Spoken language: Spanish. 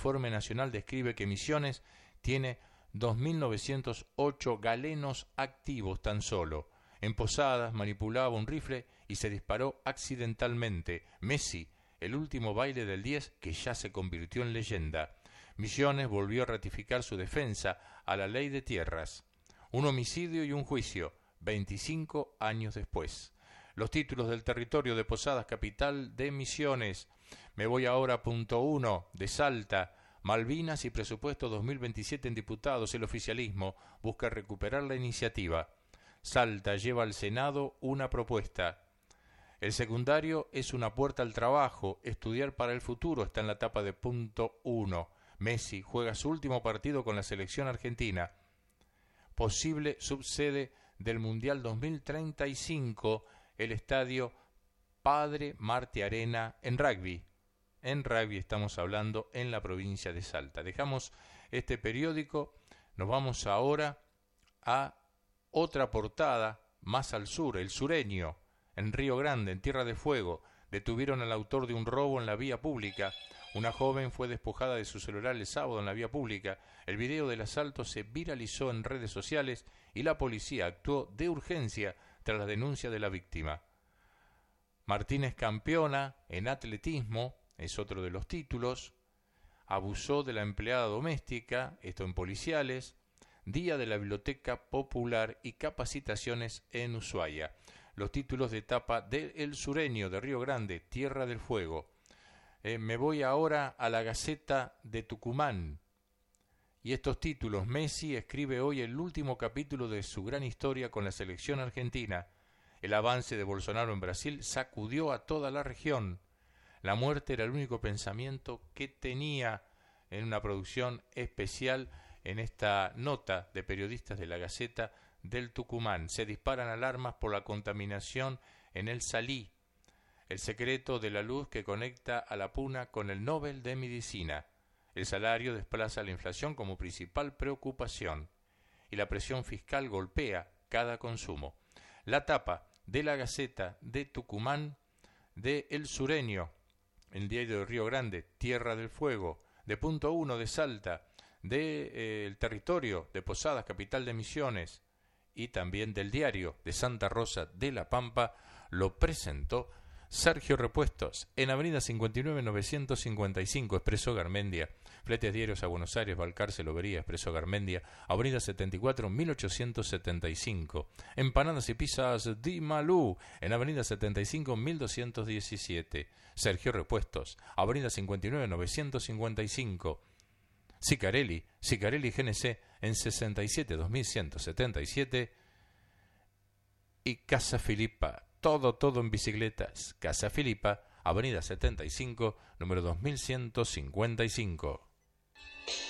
informe nacional describe que Misiones tiene 2.908 galenos activos tan solo. En Posadas manipulaba un rifle y se disparó accidentalmente. Messi, el último baile del 10 que ya se convirtió en leyenda. Misiones volvió a ratificar su defensa a la ley de tierras. Un homicidio y un juicio, 25 años después. Los títulos del territorio de Posadas, capital de Misiones. Me voy ahora a punto 1 de Salta. Malvinas y presupuesto 2027 en diputados. El oficialismo busca recuperar la iniciativa. Salta lleva al Senado una propuesta. El secundario es una puerta al trabajo. Estudiar para el futuro está en la etapa de punto 1. Messi juega su último partido con la selección argentina. Posible subsede del Mundial 2035, el estadio Padre Martí Arena en rugby. En rugby estamos hablando en la provincia de Salta. Dejamos este periódico, nos vamos ahora a otra portada más al sur, El Sureño, en Río Grande, en Tierra de Fuego. Detuvieron al autor de un robo en la vía pública. Una joven fue despojada de su celular el sábado en la vía pública. El video del asalto se viralizó en redes sociales y la policía actuó de urgencia tras la denuncia de la víctima. Martínez campeona en atletismo, es otro de los títulos. Abusó de la empleada doméstica, esto en Policiales. Día de la Biblioteca Popular y capacitaciones en Ushuaia. Los títulos de etapa de El Sureño de Río Grande, Tierra del Fuego. Me voy ahora a la Gaceta de Tucumán. Y estos títulos: Messi escribe hoy el último capítulo de su gran historia con la selección argentina. El avance de Bolsonaro en Brasil sacudió a toda la región. La muerte era el único pensamiento que tenía, en una producción especial en esta nota de periodistas de la Gaceta del Tucumán. Se disparan alarmas por la contaminación en el Salí. El secreto de la luz que conecta a la Puna con el Nobel de Medicina. El salario desplaza la inflación como principal preocupación. Y la presión fiscal golpea cada consumo. La tapa de la Gaceta de Tucumán, de El Sureño, el diario de Río Grande, Tierra del Fuego, de punto 1 de Salta, del territorio de Posadas, capital de Misiones, y también del diario de Santa Rosa de la Pampa, lo presentó Sergio Repuestos, en Avenida 59 955, Expreso Garmendia. Fletes diarios a Buenos Aires, Balcarce, Lobería, Expreso Garmendia, Avenida 74 1875. Empanadas y pizzas Di Malú, en Avenida 75 1217. Sergio Repuestos, Avenida 59 955. Sicarelli GNC en 67 2177. Y Casa Filipa, todo en bicicletas. Casa Filipa, Avenida 75, número 2155.